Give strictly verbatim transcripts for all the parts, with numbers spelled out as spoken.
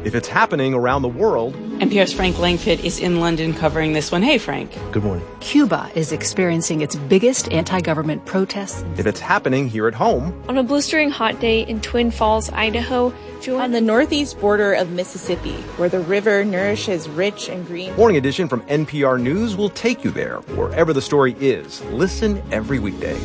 If it's happening around the world... N P R's Frank Langfitt is in London covering this one. Hey, Frank. Good morning. Cuba is experiencing its biggest anti-government protests. If it's happening here at home... On a blistering hot day in Twin Falls, Idaho... On the northeast border of Mississippi, where the river nourishes rich and green... Morning Edition from N P R News will take you there, wherever the story is. Listen every weekday.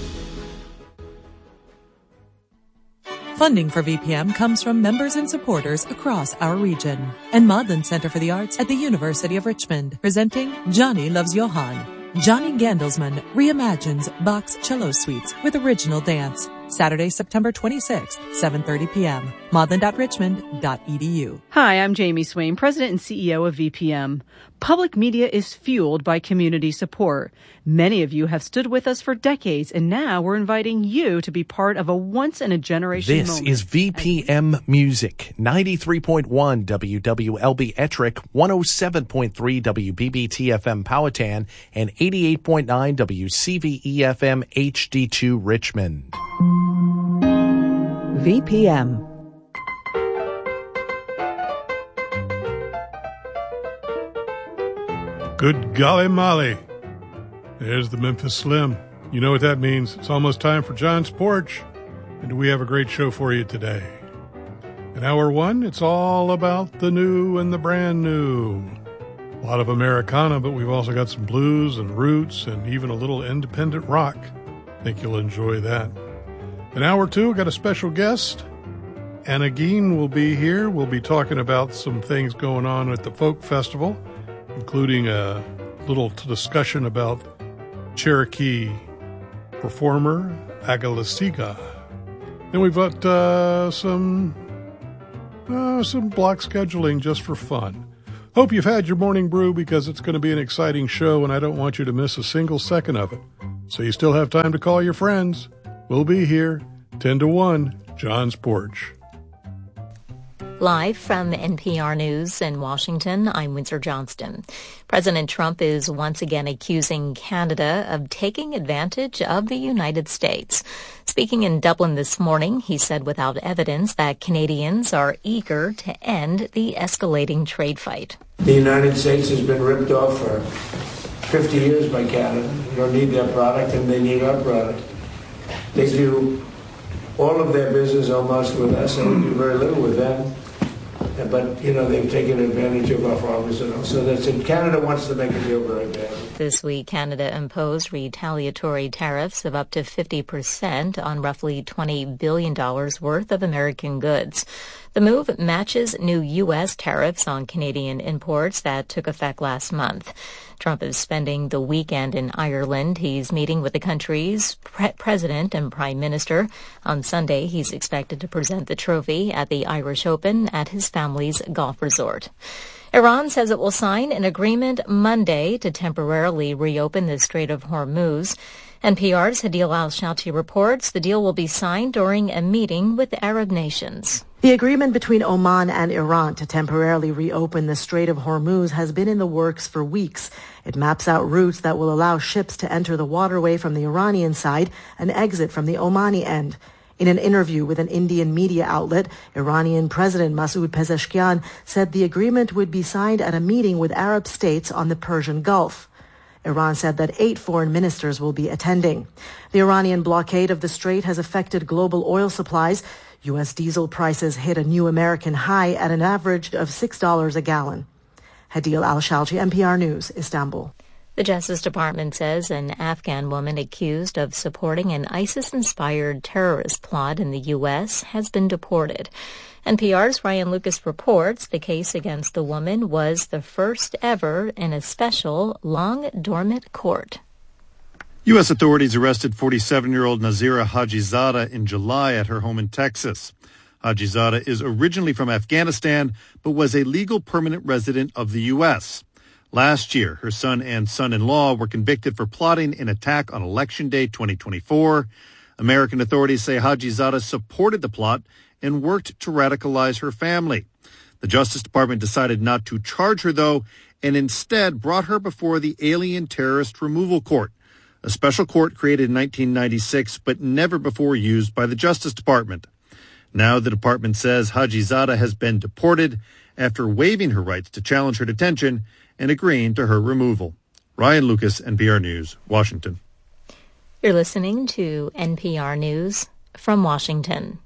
Funding for V P M comes from members and supporters across our region. And Maudlin Center for the Arts at the University of Richmond, presenting Johnny Loves Johann. Johnny Gandelsman reimagines Bach's cello suites with original dance. Saturday, September twenty-sixth, seven thirty p.m. maudlin dot richmond dot e d u. Hi, I'm Jamie Swain, President and C E O of V P M. Public media is fueled by community support. Many of you have stood with us for decades, and now we're inviting you to be part of a once-in-a-generation this moment. This is V P M Music, ninety-three point one W W L B Ettrick, one oh seven point three W B B T F M Powhatan, and eighty-eight point nine W C V E F M H D two Richmond. V P M. Good golly molly. There's the Memphis Slim. You know what that means. It's almost time for John's Porch. And we have a great show for you today. In hour one, it's all about the new and the brand new. A lot of Americana, but we've also got some blues and roots and even a little independent rock. I think you'll enjoy that. In hour two, we've got a special guest. Anna Geen will be here. We'll be talking about some things going on at the Folk Festival, including a little discussion about Cherokee performer Agalasiga. Then we've got uh, some uh, some block scheduling just for fun. Hope you've had your morning brew because it's going to be an exciting show and I don't want you to miss a single second of it. So you still have time to call your friends. We'll be here ten to one, John's Porch. Live from N P R News in Washington, I'm Windsor Johnston. President Trump is once again accusing Canada of taking advantage of the United States. Speaking in Dublin this morning, he said without evidence that Canadians are eager to end the escalating trade fight. The United States has been ripped off for fifty years by Canada. We don't need their product and they need our product. They do all of their business almost with us and we do very little with them. But, you know, they've taken advantage of our farmers and all. So that's it. Canada wants to make it feel very bad. This week, Canada imposed retaliatory tariffs of up to fifty percent on roughly twenty billion dollars worth of American goods. The move matches new U S tariffs on Canadian imports that took effect last month. Trump is spending the weekend in Ireland. He's meeting with the country's pre- president and prime minister. On Sunday, he's expected to present the trophy at the Irish Open at his family's golf resort. Iran says it will sign an agreement Monday to temporarily reopen the Strait of Hormuz. N P R's Hadil Al-Shalti reports the deal will be signed during a meeting with Arab nations. The agreement between Oman and Iran to temporarily reopen the Strait of Hormuz has been in the works for weeks. It maps out routes that will allow ships to enter the waterway from the Iranian side and exit from the Omani end. In an interview with an Indian media outlet, Iranian President Masoud Pezeshkian said the agreement would be signed at a meeting with Arab states on the Persian Gulf. Iran said that eight foreign ministers will be attending. The Iranian blockade of the strait has affected global oil supplies. U S diesel prices hit a new American high at an average of six dollars a gallon. Hadil Al-Shalji, N P R News, Istanbul. The Justice Department says an Afghan woman accused of supporting an ISIS-inspired terrorist plot in the U S has been deported. N P R's Ryan Lucas reports the case against the woman was the first ever in a special long-dormant court. U S authorities arrested forty-seven-year-old Nazira Hajizada in July at her home in Texas. Hajizada is originally from Afghanistan, but was a legal permanent resident of the U S. Last year, her son and son-in-law were convicted for plotting an attack on Election Day twenty twenty-four. American authorities say Hajizada supported the plot and worked to radicalize her family. The Justice Department decided not to charge her, though, and instead brought her before the Alien Terrorist Removal Court, a special court created in nineteen ninety-six but never before used by the Justice Department. Now the department says Hajizada has been deported after waiving her rights to challenge her detention and agreeing to her removal. Ryan Lucas, N P R News, Washington. You're listening to N P R News from Washington.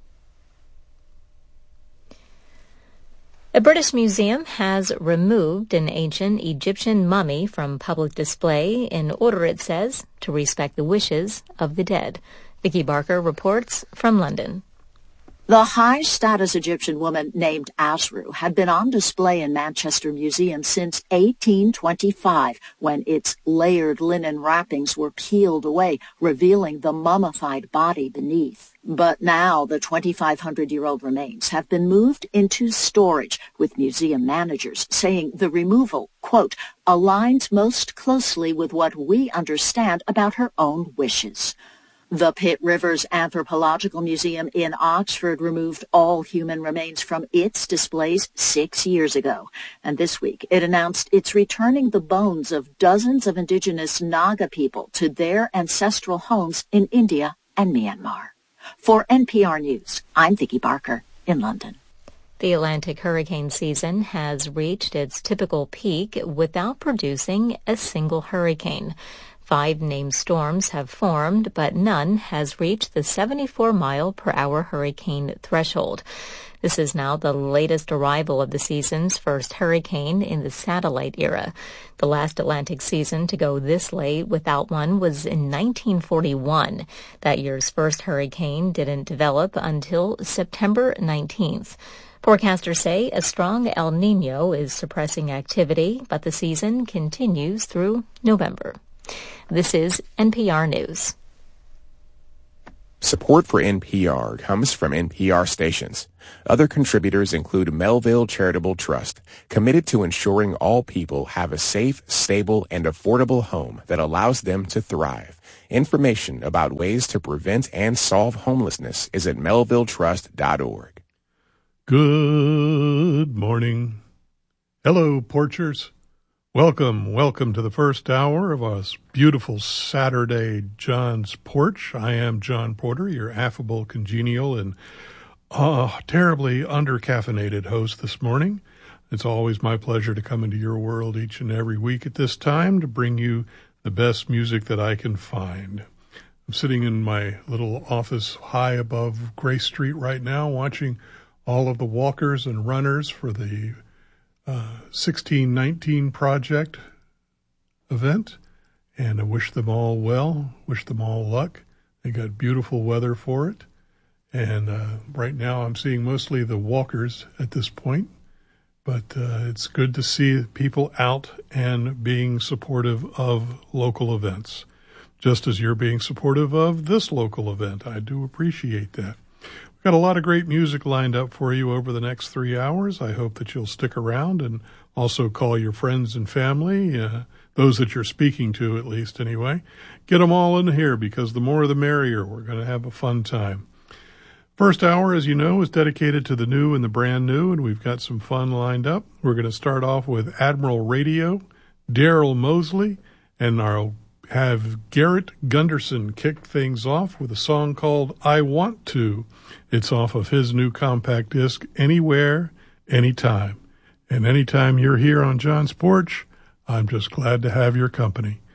A British museum has removed an ancient Egyptian mummy from public display in order, it says, to respect the wishes of the dead. Vicky Barker reports from London. The high-status Egyptian woman named Asru had been on display in Manchester Museum since eighteen twenty-five, when its layered linen wrappings were peeled away, revealing the mummified body beneath. But now the twenty-five hundred year old remains have been moved into storage, with museum managers saying the removal, quote, aligns most closely with what we understand about her own wishes. The Pitt Rivers Anthropological Museum in Oxford removed all human remains from its displays six years ago. And this week, it announced it's returning the bones of dozens of indigenous Naga people to their ancestral homes in India and Myanmar. For N P R News, I'm Vicky Barker in London. The Atlantic hurricane season has reached its typical peak without producing a single hurricane. Five named storms have formed, but none has reached the seventy-four mile per hour hurricane threshold. This is now the latest arrival of the season's first hurricane in the satellite era. The last Atlantic season to go this late without one was in nineteen forty-one. That year's first hurricane didn't develop until September nineteenth. Forecasters say a strong El Nino is suppressing activity, but the season continues through November. This is N P R News. Support for N P R comes from N P R stations. Other contributors include Melville Charitable Trust, committed to ensuring all people have a safe, stable, and affordable home that allows them to thrive. Information about ways to prevent and solve homelessness is at melville trust dot org. Good morning. Hello, porchers. Welcome, welcome to the first hour of a beautiful Saturday John's Porch. I am John Porter, your affable, congenial, and uh, terribly under-caffeinated host this morning. It's always my pleasure to come into your world each and every week at this time to bring you the best music that I can find. I'm sitting in my little office high above Grace Street right now, watching all of the walkers and runners for the Uh, sixteen nineteen project event, and I wish them all well, wish them all luck. They got beautiful weather for it, and uh, right now I'm seeing mostly the walkers at this point, but uh, it's good to see people out and being supportive of local events, just as you're being supportive of this local event. I do appreciate that. Got a lot of great music lined up for you over the next three hours. I hope that you'll stick around and also call your friends and family, uh, those that you're speaking to at least anyway. Get them all in here because the more the merrier. We're going to have a fun time. First hour, as you know, is dedicated to the new and the brand new, and we've got some fun lined up. We're going to start off with Admiral Radio, Daryl Mosley, and our have Garrett Gunderson kick things off with a song called I Want To. It's off of his new compact disc, Anywhere, Anytime. And anytime you're here on John's Porch, I'm just glad to have your company.